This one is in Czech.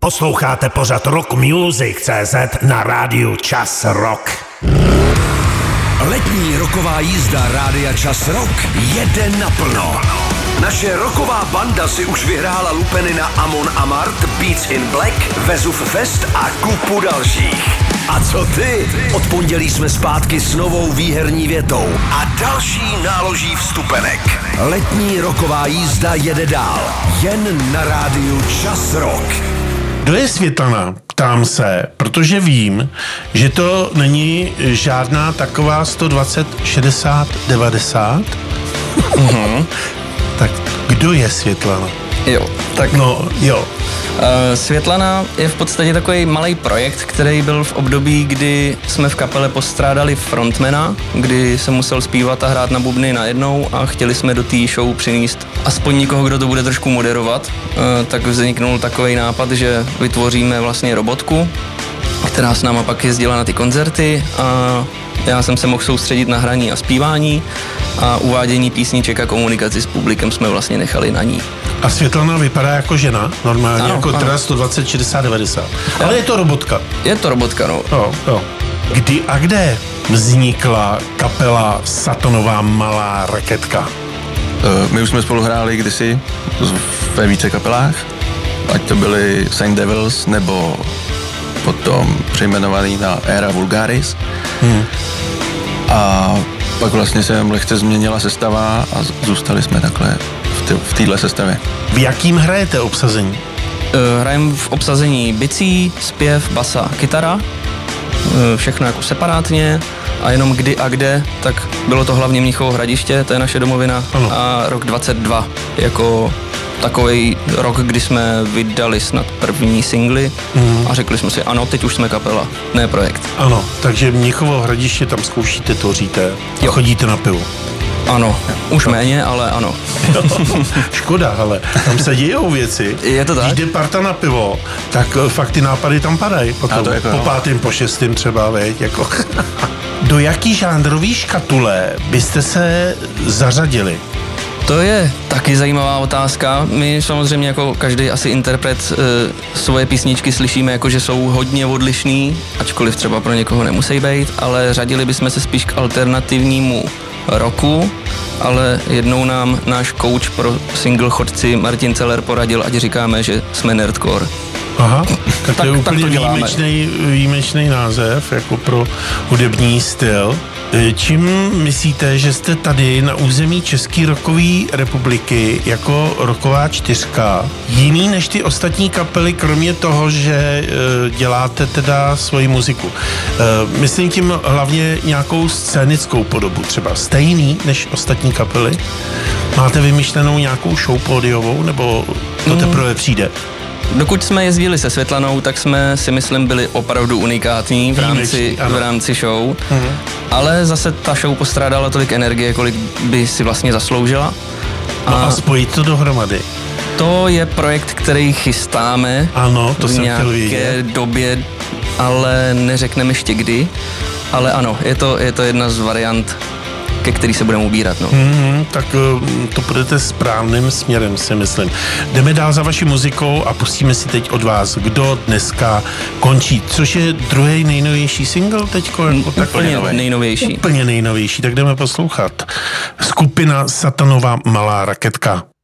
Posloucháte pořad Rock Music CZ na rádiu Čas Rock. Letní roková jízda Rádia Čas Rock jede naplno. Naše rocková banda si už vyhrála lupeny na Amon Amarth, Beats in Black, Vezuv Fest a kupu dalších. A co ty? Od pondělí jsme zpátky s novou výherní větou a další náloží vstupenek. Letní rocková jízda jede dál. Jen na rádiu Čas Rock. Kdo je Světlana? Ptám se, protože vím, že to není žádná taková 120, 60, 90. Tak kdo je Světlana? Jo, tak... No, jo. Světlana je v podstatě takový malý projekt, který byl v období, kdy jsme v kapele postrádali frontmana, kdy jsem musel zpívat a hrát na bubny najednou a chtěli jsme do té show přinést aspoň někoho, kdo to bude trošku moderovat. Tak vzniknul takový nápad, že vytvoříme vlastně robotku, která s náma pak jezdila na ty koncerty a já jsem se mohl soustředit na hraní a zpívání a uvádění písniček a komunikaci s publikem jsme vlastně nechali na ní. A Světlana vypadá jako žena, normálně, ano, jako teda 120, 60, 90. Ale je to robotka. Je to robotka, no. Jo. Kdy a kde vznikla kapela Satanová malá raketka? My už jsme spolu hráli kdysi ve více kapelách, ať to byly Saint Devils nebo potom přejmenovaný na Era Vulgaris. A pak vlastně se lehce změnila sestava a zůstali jsme takhle v téhle sestavě. V jakým hrajete obsazení? Hrajeme v obsazení bicí, zpěv, basa, kytara, všechno jako separátně a jenom kdy a kde, tak bylo to hlavně Mnichovo Hradiště, to je naše domovina, ano. A rok 22 jako takovej rok, kdy jsme vydali snad první singly a řekli jsme si, ano, teď už jsme kapela, ne projekt. Ano, takže Mnichovo Hradiště tam zkoušíte, tvoříte a chodíte na pivo. Ano, už méně, ale ano. Škoda, ale tam se dějou věci. Je to tak? Když jde parta na pivo, tak fakt ty nápady tam padají. Potom, po pátým, po šestým třeba, veď, jako. Do jaký žánrový škatule byste se zařadili? To je taky zajímavá otázka. My samozřejmě jako každý asi interpret svoje písničky slyšíme jako, že jsou hodně odlišný, ačkoliv třeba pro někoho nemusí být, ale řadili bychom se spíš k alternativnímu roku, ale jednou nám náš coach pro single chodci Martin Celer poradil, ať říkáme, že jsme nerdcore. Aha, tak to je úplně to výjimečný název jako pro hudební styl. Čím myslíte, že jste tady na území České rockové republiky jako rocková čtyřka jiný než ty ostatní kapely, kromě toho, že děláte teda svoji muziku? Myslím tím hlavně nějakou scénickou podobu, třeba stejný než ostatní kapely? Máte vymyšlenou nějakou show pódiovou, nebo to teprve přijde? Dokud jsme jezdili se Světlanou, tak jsme si myslím byli opravdu unikátní v rámci show, ale zase ta show postrádala tolik energie, kolik by si vlastně zasloužila. A spojit to dohromady. To je projekt, který chystáme to v nějaké době, ale neřekneme ještě kdy. Ale ano, je to jedna z variant, ke který se budeme ubírat. No. Tak to půjdete správným směrem, si myslím. Jdeme dál za vaší muzikou a pustíme si teď od vás, kdo dneska končí. Což je druhý nejnovější single teďko? Úplně nejnovější. Úplně nejnovější, tak jdeme poslouchat. Skupina Satanová malá raketka.